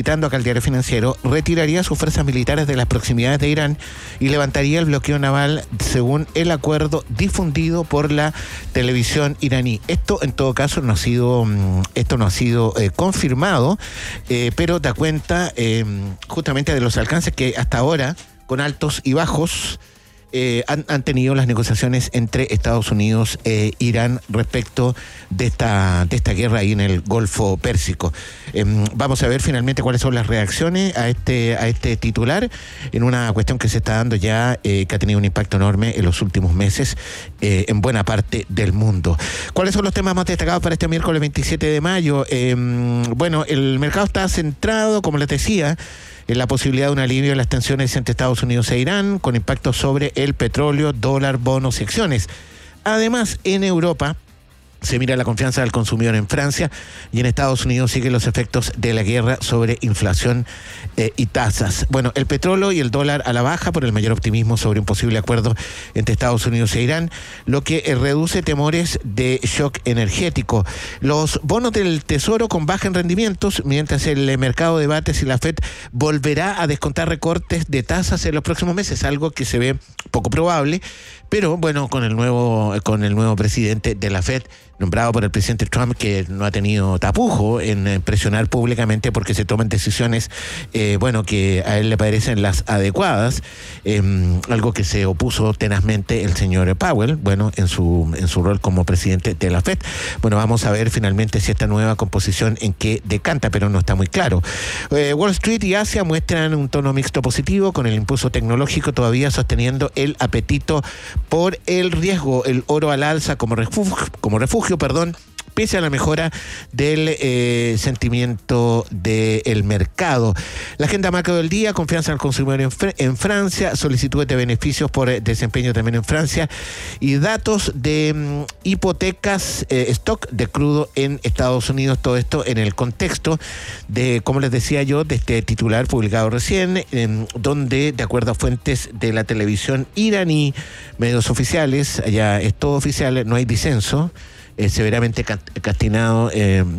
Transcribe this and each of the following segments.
citando acá al Diario Financiero, retiraría sus fuerzas militares de las proximidades de Irán y levantaría el bloqueo naval según el acuerdo difundido por la televisión iraní. Esto en todo caso no ha sido confirmado, pero da cuenta justamente de los alcances que hasta ahora, con altos y bajos, han tenido las negociaciones entre Estados Unidos e Irán respecto de esta guerra ahí en el Golfo Pérsico. Vamos a ver finalmente cuáles son las reacciones a este titular en una cuestión que se está dando ya, que ha tenido un impacto enorme en los últimos meses en buena parte del mundo. ¿Cuáles son los temas más destacados para este miércoles 27 de mayo? Bueno, el mercado está centrado, como les decía, en la posibilidad de un alivio en las tensiones entre Estados Unidos e Irán, con impacto sobre el petróleo, dólar, bonos y acciones. Además, en Europa se mira la confianza del consumidor en Francia, y en Estados Unidos siguen los efectos de la guerra sobre inflación y tasas. Bueno, el petróleo y el dólar a la baja por el mayor optimismo sobre un posible acuerdo entre Estados Unidos e Irán, lo que reduce temores de shock energético. Los bonos del Tesoro con baja en rendimientos, mientras el mercado debate si la FED volverá a descontar recortes de tasas en los próximos meses, algo que se ve poco probable, pero bueno, con el nuevo presidente de la FED, nombrado por el presidente Trump, que no ha tenido tapujo en presionar públicamente porque se tomen decisiones, que a él le parecen las adecuadas, algo que se opuso tenazmente el señor Powell, en su rol como presidente de la FED. Bueno, vamos a ver finalmente si esta nueva composición en qué decanta, pero no está muy claro. Wall Street y Asia muestran un tono mixto positivo, con el impulso tecnológico todavía sosteniendo el apetito por el riesgo, el oro al alza como refugio, pese a la mejora del sentimiento del mercado. La agenda macro del día: confianza al consumidor en Francia, solicitudes de beneficios por desempeño también en Francia, y datos de hipotecas, stock de crudo en Estados Unidos. Todo esto en el contexto de, como les decía yo, de este titular publicado recién, donde, de acuerdo a fuentes de la televisión iraní, medios oficiales, allá es todo oficial, no hay disenso, severamente castigado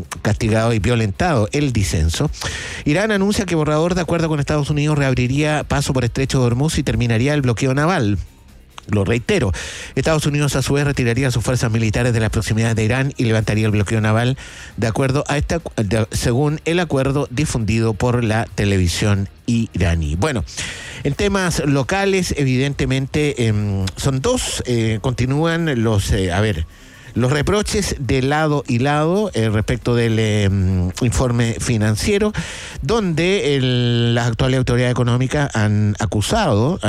y violentado el disenso. Irán anuncia que borrador de acuerdo con Estados Unidos reabriría paso por Estrecho de Hormuz y terminaría el bloqueo naval. Lo reitero, Estados Unidos a su vez retiraría sus fuerzas militares de las proximidades de Irán y levantaría el bloqueo naval según el acuerdo difundido por la televisión iraní. Bueno, en temas locales, evidentemente, son dos, continúan los reproches de lado y lado respecto del informe financiero, donde las actuales autoridades económicas han acusado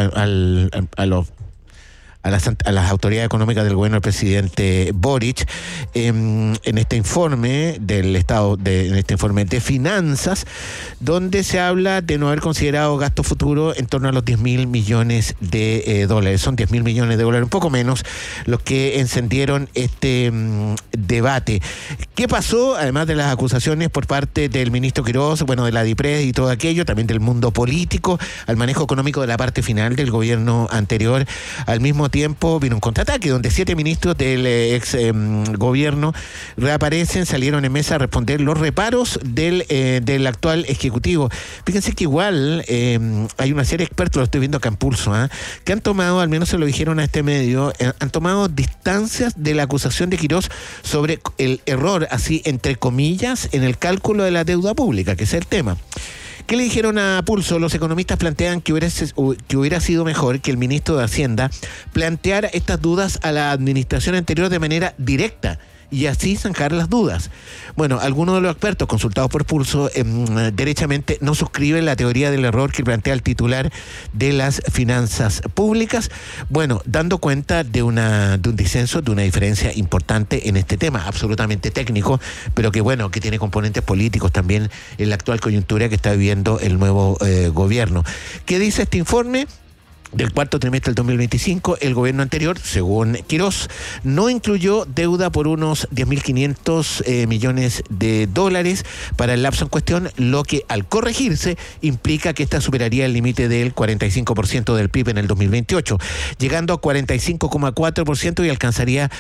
a las autoridades económicas del gobierno del presidente Boric en este informe del Estado, en este informe de finanzas, donde se habla de no haber considerado gasto futuro en torno a los 10.000 millones de dólares. Son 10.000 millones de dólares, un poco menos, los que encendieron este debate. ¿Qué pasó? Además de las acusaciones por parte del ministro Quirós, de la DIPRES y todo aquello, también del mundo político, al manejo económico de la parte final del gobierno anterior. Al mismo tiempo vino un contraataque donde 7 ministros del ex gobierno reaparecen, salieron en mesa a responder los reparos del actual ejecutivo. Fíjense que igual hay una serie de expertos, lo estoy viendo acá en Pulso, que han tomado, al menos se lo dijeron a este medio, han tomado distancias de la acusación de Quirós sobre el error, así entre comillas, en el cálculo de la deuda pública, que es el tema. ¿Qué le dijeron a Pulso? Los economistas plantean que hubiera sido mejor que el ministro de Hacienda planteara estas dudas a la administración anterior de manera directa y así zanjar las dudas. Bueno, algunos de los expertos consultados por Pulso derechamente no suscriben la teoría del error que plantea el titular de las finanzas públicas, dando cuenta de un disenso, de una diferencia importante en este tema, absolutamente técnico, pero que tiene componentes políticos también en la actual coyuntura que está viviendo el nuevo gobierno. ¿Qué dice este informe? Del cuarto trimestre del 2025, el gobierno anterior, según Quirós, no incluyó deuda por unos 10.500 millones de dólares para el lapso en cuestión, lo que al corregirse implica que esta superaría el límite del 45% del PIB en el 2028, llegando a 45,4% y alcanzaría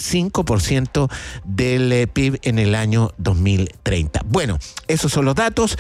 46,5% del PIB en el año 2030. Bueno, esos son los datos.